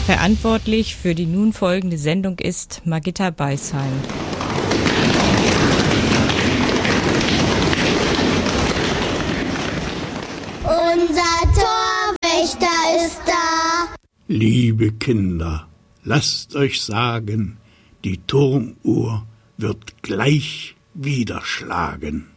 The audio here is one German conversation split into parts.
Verantwortlich für die nun folgende Sendung ist Margitta Beisheim. Unser Torwächter ist da. Liebe Kinder, lasst euch sagen, die Turmuhr wird gleich wieder schlagen.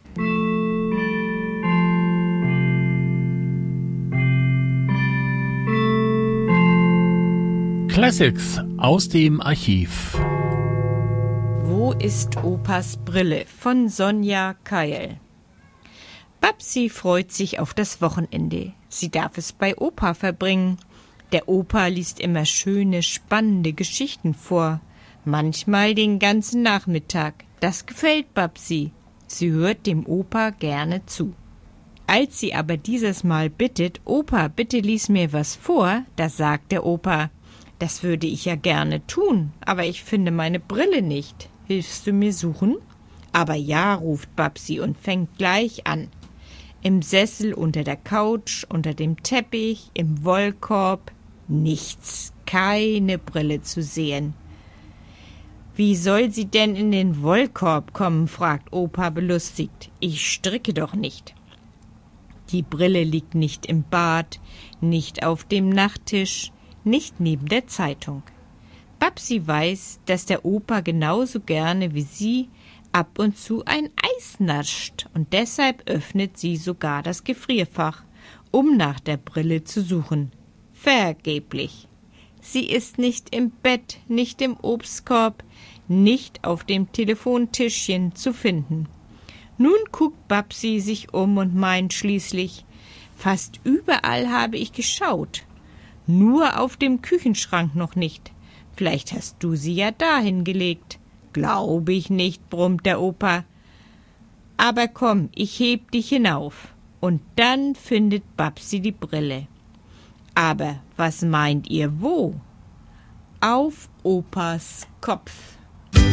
Classics aus dem Archiv. Wo ist Opas Brille? Von Sonja Keil. Babsi freut sich auf das Wochenende. Sie darf es bei Opa verbringen. Der Opa liest immer schöne, spannende Geschichten vor. Manchmal den ganzen Nachmittag. Das gefällt Babsi. Sie hört dem Opa gerne zu. Als sie aber dieses Mal bittet, Opa, bitte lies mir was vor, da sagt der Opa, das würde ich ja gerne tun, aber ich finde meine Brille nicht. Hilfst du mir suchen? Aber ja, ruft Babsi und fängt gleich an. Im Sessel, unter der Couch, unter dem Teppich, im Wollkorb, nichts, keine Brille zu sehen. Wie soll sie denn in den Wollkorb kommen, fragt Opa belustigt. Ich stricke doch nicht. Die Brille liegt nicht im Bad, nicht auf dem Nachttisch, nicht neben der Zeitung. Babsi weiß, dass der Opa genauso gerne wie sie ab und zu ein Eis nascht, und deshalb öffnet sie sogar das Gefrierfach, um nach der Brille zu suchen. Vergeblich. Sie ist nicht im Bett, nicht im Obstkorb, nicht auf dem Telefontischchen zu finden. Nun guckt Babsi sich um und meint schließlich, fast überall habe ich geschaut. Nur auf dem Küchenschrank noch nicht. Vielleicht hast du sie ja dahin gelegt. Glaube ich nicht, brummt der Opa. Aber komm, ich heb dich hinauf. Und dann findet Babsi die Brille. Aber was meint ihr wo? Auf Opas Kopf.